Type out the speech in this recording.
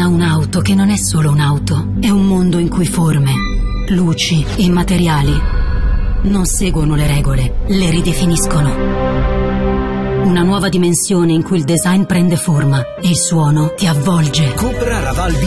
un'auto che non è solo un'auto, è un mondo in cui forme, luci e materiali non seguono le regole, le ridefiniscono. Una nuova dimensione in cui il design prende forma e il suono ti avvolge. Cupra Raval